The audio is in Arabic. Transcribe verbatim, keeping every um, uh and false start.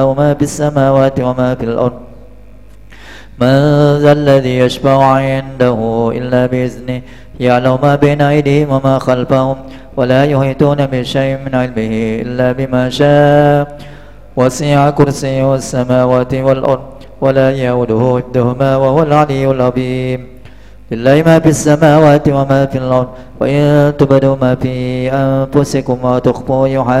وما في السماوات وما في الأرض من ذا الذي يشفع عنده إلا بإذنه يعلم ما بين أيديهم وما خلفهم ولا يحيطون بشيء من علمه إلا بما شاء وسع كرسيه السماوات والأرض ولا يؤوده حفظهما وهو العلي العظيم لله ما في السماوات وما في الأرض وإن تبدوا ما في أنفسكم وتخفوه